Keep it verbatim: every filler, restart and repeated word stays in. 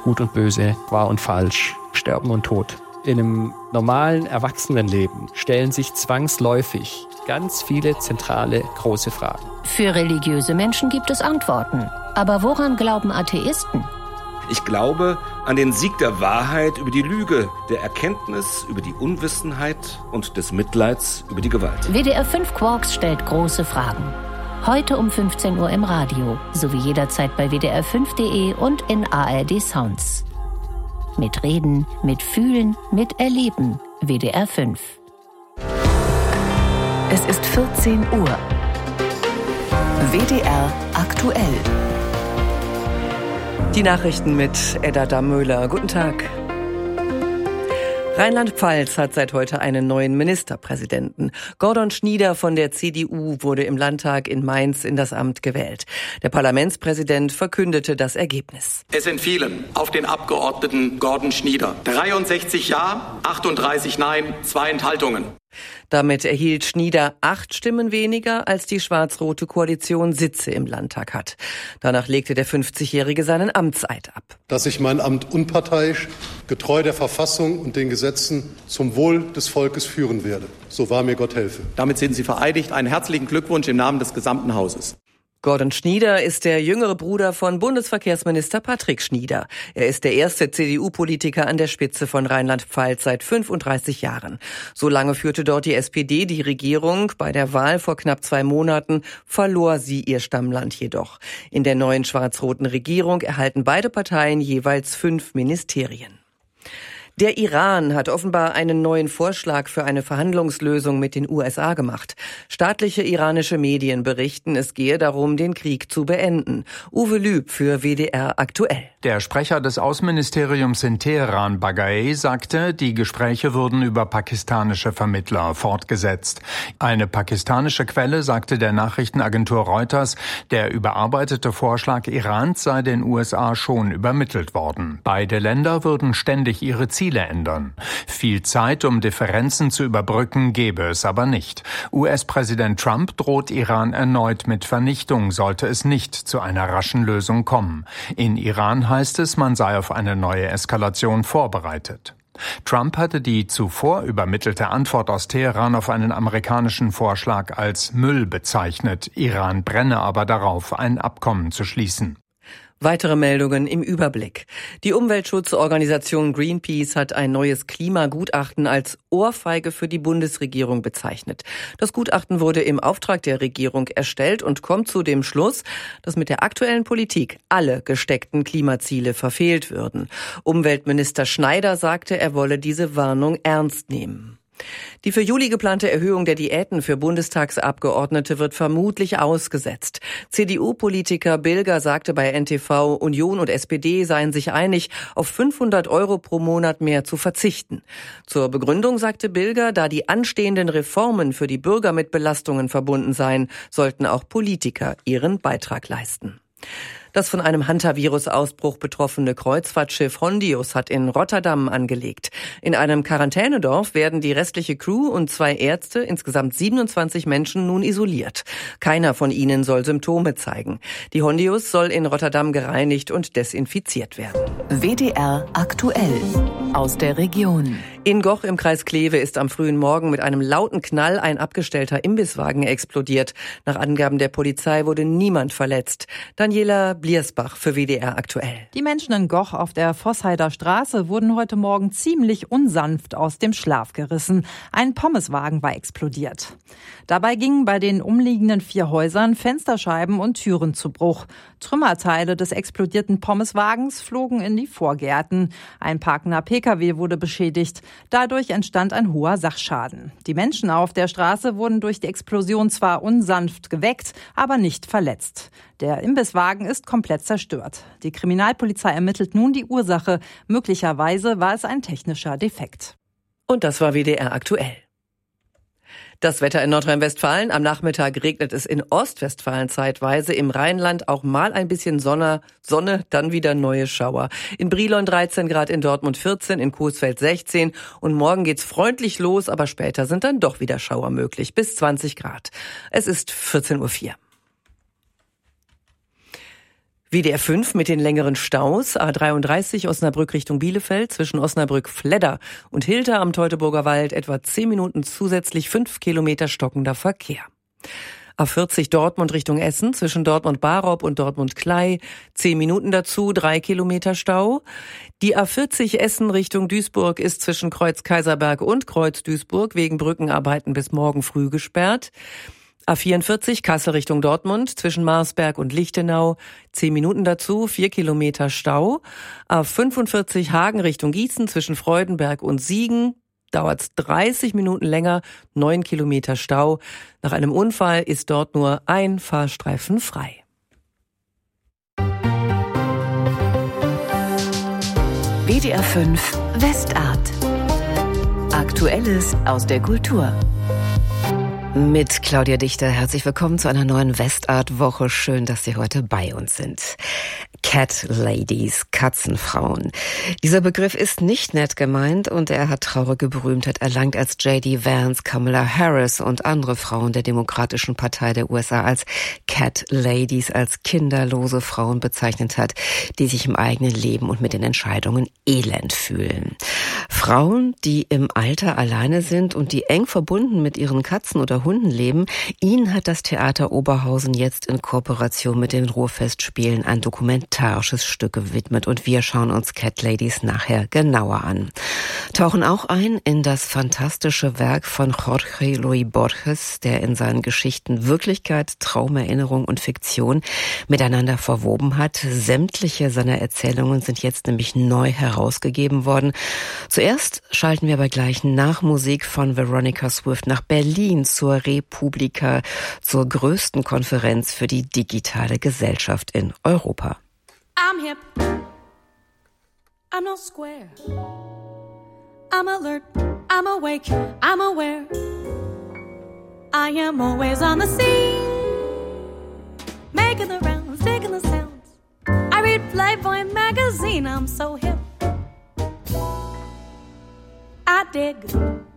Gut und Böse, Wahr und Falsch, Sterben und Tod. In einem normalen Erwachsenenleben stellen sich zwangsläufig ganz viele zentrale große Fragen. Für religiöse Menschen gibt es Antworten. Aber woran glauben Atheisten? Ich glaube an den Sieg der Wahrheit über die Lüge, der Erkenntnis über die Unwissenheit und des Mitleids über die Gewalt. W D R fünf Quarks stellt große Fragen. Heute um fünfzehn Uhr im Radio, sowie jederzeit bei W D R fünf Punkt de und in A R D Sounds. Mit Reden, mit Fühlen, mit Erleben. W D R fünf. Es ist vierzehn Uhr. W D R aktuell. Die Nachrichten mit Edda Dammöhler. Guten Tag. Rheinland-Pfalz hat seit heute einen neuen Ministerpräsidenten. Gordon Schnieder von der C D U wurde im Landtag in Mainz in das Amt gewählt. Der Parlamentspräsident verkündete das Ergebnis. Es entfielen auf den Abgeordneten Gordon Schnieder dreiundsechzig Ja, achtunddreißig Nein, zwei Enthaltungen. Damit erhielt Schnieder acht Stimmen weniger, als die schwarz-rote Koalition Sitze im Landtag hat. Danach legte der fünfzigjährige seinen Amtseid ab. Dass ich mein Amt unparteiisch, getreu der Verfassung und den Gesetzen zum Wohl des Volkes führen werde. So wahr mir Gott helfe. Damit sind Sie vereidigt. Einen herzlichen Glückwunsch im Namen des gesamten Hauses. Gordon Schnieder ist der jüngere Bruder von Bundesverkehrsminister Patrick Schnieder. Er ist der erste C D U-Politiker an der Spitze von Rheinland-Pfalz seit fünfunddreißig Jahren. So lange führte dort die S P D die Regierung. Bei der Wahl vor knapp zwei Monaten verlor sie ihr Stammland jedoch. In der neuen schwarz-roten Regierung erhalten beide Parteien jeweils fünf Ministerien. Der Iran hat offenbar einen neuen Vorschlag für eine Verhandlungslösung mit den U S A gemacht. Staatliche iranische Medien berichten, es gehe darum, den Krieg zu beenden. Uwe Lüb für W D R aktuell. Der Sprecher des Außenministeriums in Teheran, Bagaei, sagte, die Gespräche würden über pakistanische Vermittler fortgesetzt. Eine pakistanische Quelle sagte der Nachrichtenagentur Reuters, der überarbeitete Vorschlag Irans sei den U S A schon übermittelt worden. Beide Länder würden ständig ihre Ziele Ziele ändern. Viel Zeit, um Differenzen zu überbrücken, gäbe es aber nicht. U S-Präsident Trump droht Iran erneut mit Vernichtung, sollte es nicht zu einer raschen Lösung kommen. In Iran heißt es, man sei auf eine neue Eskalation vorbereitet. Trump hatte die zuvor übermittelte Antwort aus Teheran auf einen amerikanischen Vorschlag als Müll bezeichnet. Iran brenne aber darauf, ein Abkommen zu schließen. Weitere Meldungen im Überblick. Die Umweltschutzorganisation Greenpeace hat ein neues Klimagutachten als Ohrfeige für die Bundesregierung bezeichnet. Das Gutachten wurde im Auftrag der Regierung erstellt und kommt zu dem Schluss, dass mit der aktuellen Politik alle gesteckten Klimaziele verfehlt würden. Umweltminister Schneider sagte, er wolle diese Warnung ernst nehmen. Die für Juli geplante Erhöhung der Diäten für Bundestagsabgeordnete wird vermutlich ausgesetzt. C D U-Politiker Bilger sagte bei N T V, Union und S P D seien sich einig, auf fünfhundert Euro pro Monat mehr zu verzichten. Zur Begründung sagte Bilger, da die anstehenden Reformen für die Bürger mit Belastungen verbunden seien, sollten auch Politiker ihren Beitrag leisten. Das von einem Hantavirus-Ausbruch betroffene Kreuzfahrtschiff Hondius hat in Rotterdam angelegt. In einem Quarantänedorf werden die restliche Crew und zwei Ärzte, insgesamt siebenundzwanzig Menschen, nun isoliert. Keiner von ihnen soll Symptome zeigen. Die Hondius soll in Rotterdam gereinigt und desinfiziert werden. W D R aktuell aus der Region. In Goch im Kreis Kleve ist am frühen Morgen mit einem lauten Knall ein abgestellter Imbisswagen explodiert. Nach Angaben der Polizei wurde niemand verletzt. Daniela Bliersbach für W D R aktuell. Die Menschen in Goch auf der Vossheider Straße wurden heute Morgen ziemlich unsanft aus dem Schlaf gerissen. Ein Pommeswagen war explodiert. Dabei gingen bei den umliegenden vier Häusern Fensterscheiben und Türen zu Bruch. Trümmerteile des explodierten Pommeswagens flogen in die Vorgärten. Ein parkender P K W wurde beschädigt. Dadurch entstand ein hoher Sachschaden. Die Menschen auf der Straße wurden durch die Explosion zwar unsanft geweckt, aber nicht verletzt. Der Imbisswagen ist komplett zerstört. Die Kriminalpolizei ermittelt nun die Ursache. Möglicherweise war es ein technischer Defekt. Und das war W D R aktuell. Das Wetter in Nordrhein-Westfalen. Am Nachmittag regnet es in Ostwestfalen zeitweise, im Rheinland auch mal ein bisschen Sonne, Sonne, dann wieder neue Schauer. In Brilon dreizehn Grad, in Dortmund vierzehn, in Coesfeld sechzehn und morgen geht's freundlich los, aber später sind dann doch wieder Schauer möglich, bis zwanzig Grad. Es ist vierzehn Uhr vier. W D R fünf mit den längeren Staus. A dreiunddreißig Osnabrück Richtung Bielefeld zwischen Osnabrück-Fledder und Hilter am Teutoburger Wald etwa zehn Minuten zusätzlich fünf Kilometer stockender Verkehr. A vierzig Dortmund Richtung Essen zwischen Dortmund-Barop und Dortmund-Klei. Zehn Minuten dazu, drei Kilometer Stau. Die A vierzig Essen Richtung Duisburg ist zwischen Kreuz-Kaiserberg und Kreuz-Duisburg wegen Brückenarbeiten bis morgen früh gesperrt. A vierundvierzig Kassel Richtung Dortmund zwischen Marsberg und Lichtenau. Zehn Minuten dazu, vier Kilometer Stau. A fünfundvierzig Hagen Richtung Gießen zwischen Freudenberg und Siegen. Dauert dreißig Minuten länger, neun Kilometer Stau. Nach einem Unfall ist dort nur ein Fahrstreifen frei. W D R fünf Westart. Aktuelles aus der Kultur. Mit Claudia Dichter, herzlich willkommen zu einer neuen Westart-Woche. Schön, dass Sie heute bei uns sind. Cat Ladies, Katzenfrauen. Dieser Begriff ist nicht nett gemeint und er hat traurige Berühmtheit erlangt, als J D Vance, Kamala Harris und andere Frauen der Demokratischen Partei der U S A als Cat Ladies, als kinderlose Frauen bezeichnet hat, die sich im eigenen Leben und mit den Entscheidungen elend fühlen. Frauen, die im Alter alleine sind und die eng verbunden mit ihren Katzen oder Hunden leben, ihnen hat das Theater Oberhausen jetzt in Kooperation mit den Ruhrfestspielen ein dokumentarisches Stück gewidmet und wir schauen uns Cat Ladies nachher genauer an. Tauchen auch ein in das fantastische Werk von Jorge Luis Borges, der in seinen Geschichten Wirklichkeit, Traumerinnerung und Fiktion miteinander verwoben hat. Sämtliche seiner Erzählungen sind jetzt nämlich neu herausgegeben worden. Zuerst schalten wir aber gleich nach Musik von Veronica Swift nach Berlin zur Republika, zur größten Konferenz für die digitale Gesellschaft in Europa. I'm hip. I'm not square. I'm alert. I'm awake. I'm aware. I am always on the scene, making the rounds, taking the sounds. I read Playboy magazine. I'm so hip. I dig